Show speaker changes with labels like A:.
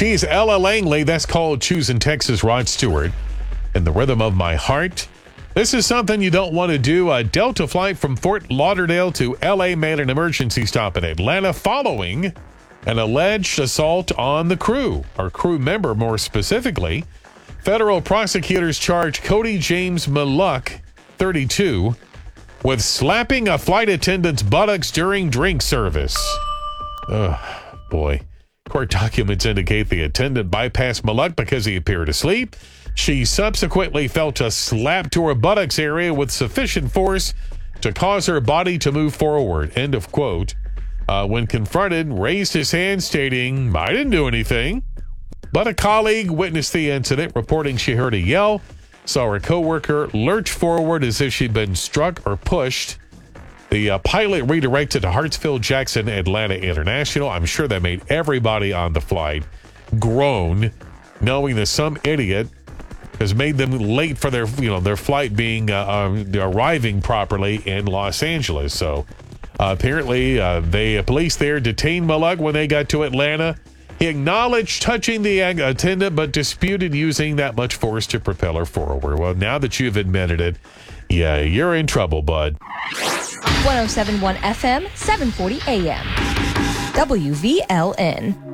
A: She's Ella Langley. That's called Choosing Texas. Rod Stewart. In the Rhythm of My Heart. This is something you don't want to do. A Delta flight from Fort Lauderdale to L.A. made an emergency stop in Atlanta following an alleged assault on the crew, or crew member more specifically. Federal prosecutors charged Cody James Malluck, 32, with slapping a flight attendant's buttocks during drink service. Oh, boy. Court documents indicate the attendant bypassed Malluck because he appeared asleep. She subsequently felt a slap to her buttocks area with sufficient force to cause her body to move forward. End of quote. When confronted, raised his hand stating, "I didn't do anything." But a colleague witnessed the incident, reporting she heard a yell, saw her coworker lurch forward as if she'd been struck or pushed. The pilot redirected to Hartsfield-Jackson Atlanta International. I'm sure that made everybody on the flight groan, knowing that some idiot has made them late for their flight being arriving properly in Los Angeles. So apparently the police there detained Malluck when they got to Atlanta. He acknowledged touching the attendant, but disputed using that much force to propel her forward. Well, now that you've admitted it, yeah, you're in trouble, bud.
B: 107.1 FM, 740 AM. WVLN.